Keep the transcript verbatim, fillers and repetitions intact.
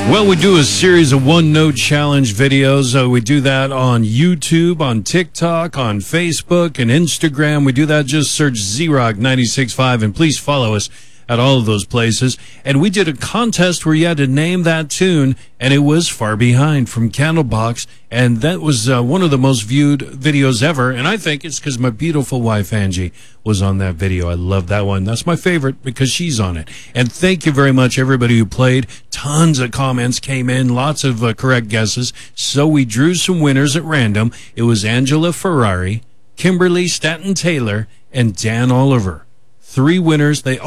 Well, we do a series of one-note challenge videos. Uh, we do that on YouTube, on TikTok, on Facebook, and Instagram. We do that. Just search Z-Rock ninety-six point five, and please follow us at all of those places. And we did a contest where you had to name that tune, and it was Far Behind from Candlebox. And that was uh, one of the most viewed videos ever. And I think it's because my beautiful wife, Angie, was on that video. I love that one. That's my favorite because she's on it. And thank you very much, everybody who played. Tons of comments came in, lots of uh, correct guesses. So we drew some winners at random. It was Angela Ferrari, Kimberly Staten Taylor, and Dan Oliver. Three winners. They